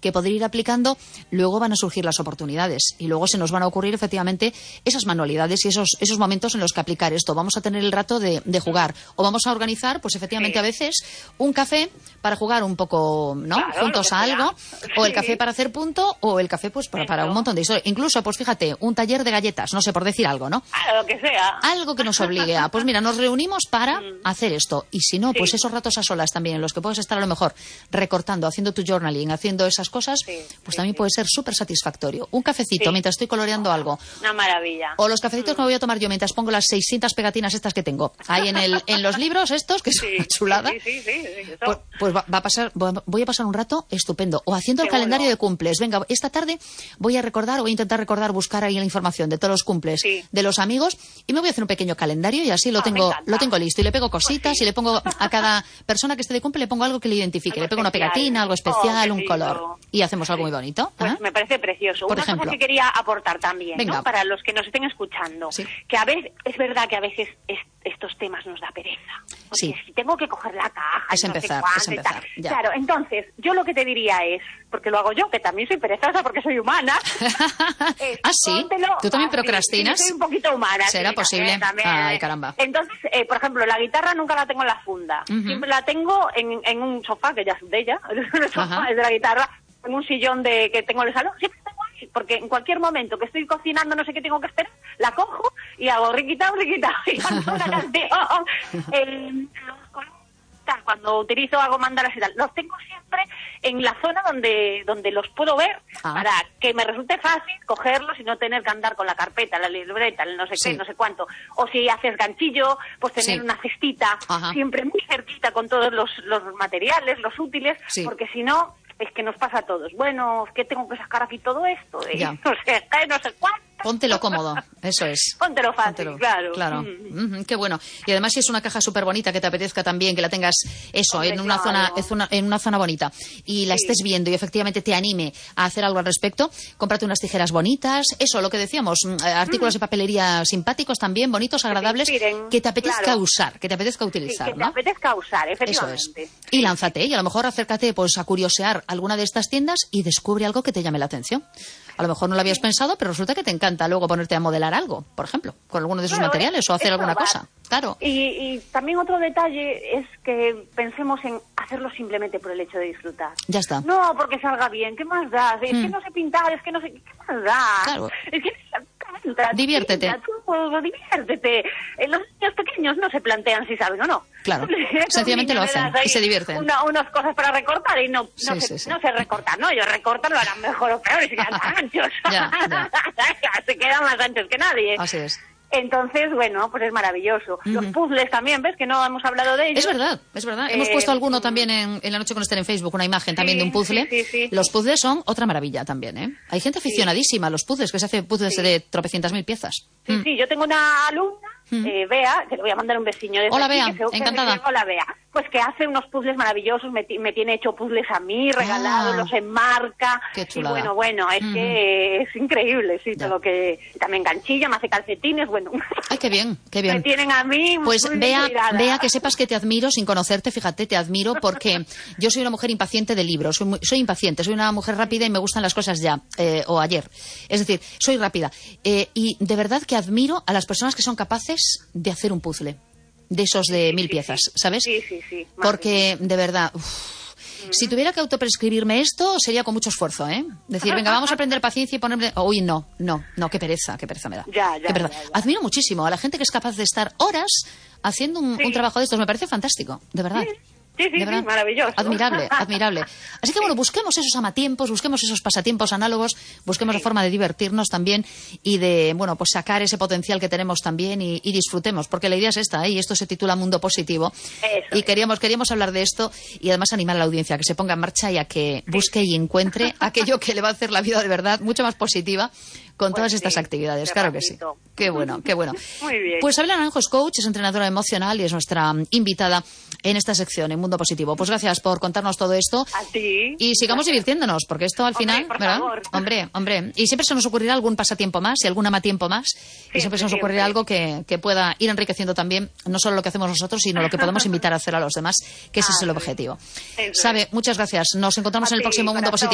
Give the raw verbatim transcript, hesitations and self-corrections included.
que poder ir aplicando, luego van a surgir las oportunidades y luego se nos van a ocurrir efectivamente esas manualidades y esos, esos momentos en los que aplicar esto. Vamos a tener el rato de, de jugar o vamos a organizar, pues efectivamente sí. a veces, un café para jugar un poco, ¿no? Claro, juntos a algo, o el sí. café para hacer punto, o el café pues para, para un montón de historias. Incluso, pues fíjate, un taller de galletas, no sé, por decir algo, ¿no? A lo que sea. Algo que nos obligue a, pues mira, nos reunimos para Mm. hacer esto. Y si no, Sí. pues esos ratos a solas también, en los que puedes estar a lo mejor recortando, haciendo tu journaling, haciendo esas cosas, Sí, pues sí, también sí. puede ser súper satisfactorio. Un cafecito Sí. mientras estoy coloreando algo. Una maravilla. O los cafecitos que me voy a tomar yo mientras pongo las seiscientas pegatinas estas que tengo. Ahí en, el, en los libros estos, que son Sí, una chulada. Sí, sí, sí, sí, eso. Pues, pues va, va a pasar, voy a pasar un rato estupendo. O haciendo el Seguro. calendario de cumples. Venga, esta tarde voy a recordar, voy a intentar recordar, buscar ahí la información de todos los cumples Sí. de los amigos y me voy a hacer un pequeño calendario y así lo Ah, me tengo, encanta. lo tengo listo. Y le pego cositas Pues sí. y le pongo a cada persona que esté de cumple le pongo algo que le identifique. Algo le pego una especial. pegatina, algo Oh, especial, qué un lindo. color. Y hacemos algo muy bonito. Pues ¿Ah? me parece precioso. Por Una ejemplo. cosa que quería aportar también, Venga. ¿no? Para los que nos estén escuchando, Sí. que a veces es verdad que a veces es- estos temas nos da pereza. Porque Sí. si tengo que coger la caja, Es y no sé empezar, cuánto es y empezar, tal. ya. Claro, entonces, yo lo que te diría es, porque lo hago yo, que también soy perezosa porque soy humana. es, ¿Ah, sí? póntelo ¿Tú también fácil. procrastinas? Sí, soy un poquito humana. ¿Será sí, posible? También, también. Ay, caramba. Entonces, eh, por ejemplo, la guitarra nunca la tengo en la funda. Ujú. Siempre la tengo en, en un sofá, que ya es de ella, el sofá Ajá. es de la guitarra, en un sillón de que tengo en el salón, siempre tengo ahí, porque en cualquier momento que estoy cocinando, no sé qué tengo que esperar, la cojo y hago riquitao, riquitao, y canto una canción. Eh, los colores, tal, cuando utilizo, hago mandalas y tal, los tengo siempre en la zona donde donde los puedo ver, Ah. para que me resulte fácil cogerlos y no tener que andar con la carpeta, la libreta, el no sé Sí. qué, no sé cuánto. O si haces ganchillo, pues tener Sí. una cestita Ajá. siempre muy cerquita con todos los, los materiales, los útiles, Sí. porque si no, es que nos pasa a todos. Bueno, ¿qué tengo que sacar aquí todo esto? De Ya. no sé qué, no sé cuánto. Póntelo cómodo, eso es. Póntelo fácil, Póntelo, claro. Claro. Mm. Ujú, qué bueno. Y además si es una caja súper bonita que te apetezca también, que la tengas eso, Hombre, en una claro. zona, es una- en una zona bonita y la Sí. estés viendo y efectivamente te anime a hacer algo al respecto, cómprate unas tijeras bonitas, eso, lo que decíamos, mm, eh, artículos de papelería simpáticos también, bonitos, agradables, inspiren, que te apetezca claro. usar, que te apetezca Sí, utilizar, que te ¿no? apetezca usar, Eso efectivamente. es. Y lánzate, y a lo mejor acércate pues a curiosear alguna de estas tiendas y descubre algo que te llame la atención. A lo mejor no lo habías pensado, pero resulta que te encanta luego ponerte a modelar algo, por ejemplo, con alguno de esos Claro, materiales o hacer es alguna probar. cosa. Claro. Y, y también otro detalle es que pensemos en hacerlo simplemente por el hecho de disfrutar. Ya está. No, porque salga bien, ¿qué más da? Es Mm. que no sé pintar, es que no sé... ¿Qué más da? Claro. Es que... pinta, Diviértete. pinta, tú, diviértete. Eh, Los niños pequeños no se plantean si saben o no. Claro. Esos Sencillamente lo niños le hacen das ahí y se divierten. Una, unas cosas para recortar y no, no, Sí, sé, sí, sí. no sé recortar, ¿no? Ellos recortan, lo harán mejor o peor y se quedan tan anchos. Ya, ya. Se quedan más anchos que nadie. Así es. Entonces, bueno, pues es maravilloso. Los Ujú. puzzles también, ¿ves? Que no hemos hablado de ellos. Es verdad, es verdad. Hemos Eh, puesto alguno también en, en la noche con Esther en Facebook, una imagen también Sí, de un puzzle. sí, sí, sí. Los puzzles son otra maravilla también, ¿eh? Hay gente aficionadísima a los puzzles, que se hace puzzles Sí. de tropecientas mil piezas. Sí, Mm. sí, yo tengo una alumna, Mm. eh, Bea, que le voy a mandar un vecino de Hola, Bea, encantada. Hola, Bea. Pues que hace unos puzzles maravillosos, me, ti- me tiene hecho puzzles a mí, regalados, Ah. los enmarca. Qué y chulada. bueno, bueno, es Ujú. que es increíble, sí, Ya. todo lo que... También ganchilla, me hace calcetines, bueno. Ay, qué bien, qué Me bien. tienen a mí Pues muy bien vea, cuidada. vea que sepas que te admiro sin conocerte, fíjate, te admiro porque yo soy una mujer impaciente de libros, soy, muy- soy impaciente, soy una mujer rápida y me gustan las cosas ya, eh, o ayer. Es decir, soy rápida. Eh, y de verdad que admiro a las personas que son capaces de hacer un puzzle, de esos de Sí, mil sí, piezas, sí. ¿sabes? Sí, sí, sí. Porque, de verdad, uf, si tuviera que autoprescribirme esto, sería con mucho esfuerzo, ¿eh? Decir, venga, vamos a aprender paciencia y ponerme... Uy, no, no, no, qué pereza, qué pereza me da. Ya, ya, Qué pereza. ya, ya. Admiro muchísimo a la gente que es capaz de estar horas haciendo un, Sí. un trabajo de estos. Me parece fantástico, de verdad. Sí, sí, De sí, verdad. maravilloso. Admirable, admirable. Así que bueno, busquemos esos amatiempos, busquemos esos pasatiempos análogos, busquemos la forma de divertirnos también y de, bueno, pues sacar ese potencial que tenemos también y, y disfrutemos, porque la idea es esta, ¿eh? Y esto se titula Mundo Positivo. Eso y es. queríamos, queríamos hablar de esto y además animar a la audiencia a que se ponga en marcha y a que busque y encuentre aquello que le va a hacer la vida de verdad mucho más positiva con Pues todas sí, estas actividades. qué Claro que sí. ratito. Qué bueno, qué bueno. Muy bien. Pues Abela Naranjo es coach, es entrenadora emocional y es nuestra mm, invitada en esta sección, en Mundo Positivo. Pues gracias por contarnos todo esto. A ti. Y sigamos divirtiéndonos, porque esto al Hombre, final, por ¿verdad? favor. Hombre, hombre. Y siempre se nos ocurrirá algún pasatiempo más y algún amatiempo más. y siempre se nos siempre. ocurrirá algo que, que pueda ir enriqueciendo también, no solo lo que hacemos nosotros, sino lo que podemos invitar a hacer a los demás, que ese es el Ah, objetivo. eso es. Sabe, muchas gracias. Nos encontramos A en el ti, próximo Mundo corazón. Positivo.